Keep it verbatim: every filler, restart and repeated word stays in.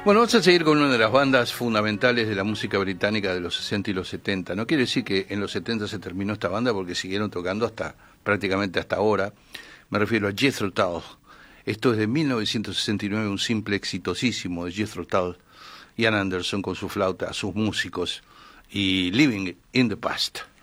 Bueno, vamos a seguir con una de las bandas fundamentales de la música británica de los sesenta y los setenta. No quiere decir que en los setenta se terminó esta banda, porque siguieron tocando hasta prácticamente hasta ahora. Me refiero a Jethro Tull. Esto es de mil novecientos sesenta y nueve, un simple exitosísimo de Jethro Tull, Ian Anderson con su flauta, sus músicos y Living in the Past.